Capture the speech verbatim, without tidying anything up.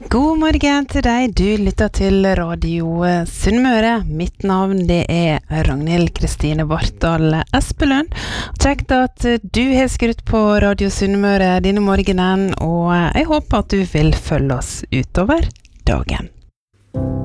God morgen til deg, du lytter til Radio Sunnmøre. Mitt navn det er Ragnhild Kristine Bartal Espelund. Kjekt at du har skrutt på Radio Sunnmøre denne morgenen, og jeg håper at du vil følge oss utover dagen.